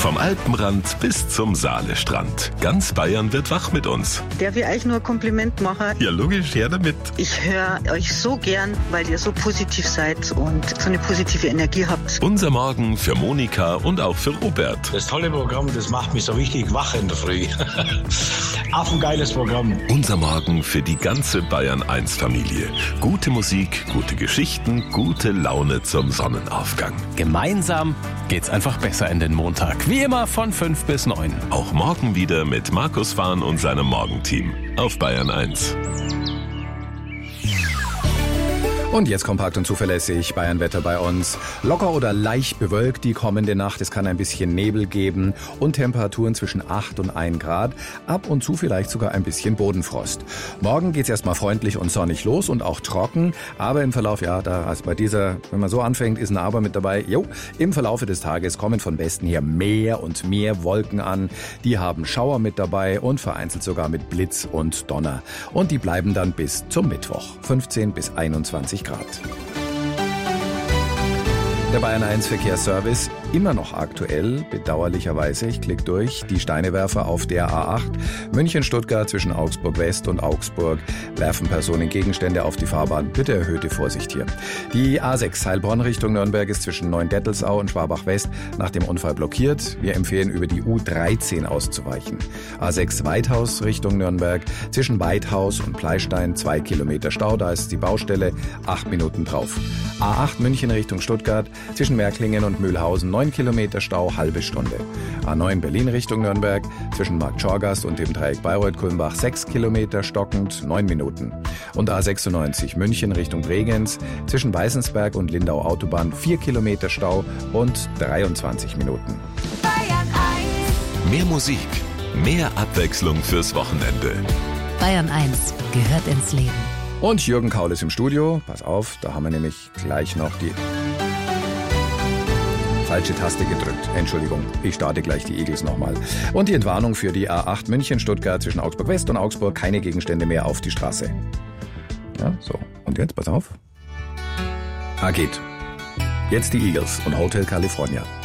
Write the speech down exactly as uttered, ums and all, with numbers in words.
Vom Alpenrand bis zum Saalestrand. Ganz Bayern wird wach mit uns. Darf ich euch nur ein Kompliment machen? Ja, logisch, her damit. Ich höre euch so gern, weil ihr so positiv seid und so eine positive Energie habt. Unser Morgen für Monika und auch für Robert. Das tolle Programm, das macht mich so richtig wach in der Früh. Affengeiles Programm. Unser Morgen für die ganze Bayern eins Familie. Gute Musik, gute Geschichten, gute Laune zum Sonnenaufgang. Gemeinsam geht's einfach besser in den Montag. Wie immer von fünf bis neun. Auch morgen wieder mit Markus Fahn und seinem Morgenteam auf Bayern eins. Und jetzt kompakt und zuverlässig Bayernwetter bei uns. Locker oder leicht bewölkt die kommende Nacht. Es kann ein bisschen Nebel geben und Temperaturen zwischen acht und ein Grad. Ab und zu vielleicht sogar ein bisschen Bodenfrost. Morgen geht's erstmal freundlich und sonnig los und auch trocken. Aber im Verlauf, ja, da, also bei dieser, wenn man so anfängt, ist ein Aber mit dabei. Jo, im Verlaufe des Tages kommen von Westen her mehr und mehr Wolken an. Die haben Schauer mit dabei und vereinzelt sogar mit Blitz und Donner. Und die bleiben dann bis zum Mittwoch. fünfzehn bis einundzwanzig Grad. Der Bayern eins Verkehrsservice, immer noch aktuell, bedauerlicherweise, ich klicke durch, die Steinewerfer auf der A acht, München-Stuttgart zwischen Augsburg West und Augsburg, werfen Personen Gegenstände auf die Fahrbahn, bitte erhöhte Vorsicht hier. Die A sechs Heilbronn Richtung Nürnberg ist zwischen Neuendettelsau und Schwabach West nach dem Unfall blockiert, wir empfehlen über die U dreizehn auszuweichen. A sechs Weithaus Richtung Nürnberg, zwischen Weithaus und Pleistein zwei Kilometer Stau, da ist die Baustelle, acht Minuten drauf. A acht München Richtung Stuttgart, zwischen Merklingen und Mühlhausen neun Kilometer Stau, halbe Stunde. A neun Berlin Richtung Nürnberg, zwischen Markt Schorgast und dem Dreieck Bayreuth-Kulmbach sechs Kilometer stockend, neun Minuten. Und A sechsundneunzig München Richtung Bregenz, zwischen Weißensberg und Lindau Autobahn vier Kilometer Stau und dreiundzwanzig Minuten. Bayern eins. Mehr Musik, mehr Abwechslung fürs Wochenende. Bayern eins gehört ins Leben. Und Jürgen Kaul ist im Studio. Pass auf, da haben wir nämlich gleich noch die falsche Taste gedrückt. Entschuldigung, ich starte gleich die Eagles nochmal. Und die Entwarnung für die A acht München-Stuttgart zwischen Augsburg West und Augsburg. Keine Gegenstände mehr auf die Straße. Ja, so. Und jetzt, pass auf. Ah, geht. Jetzt die Eagles und Hotel California.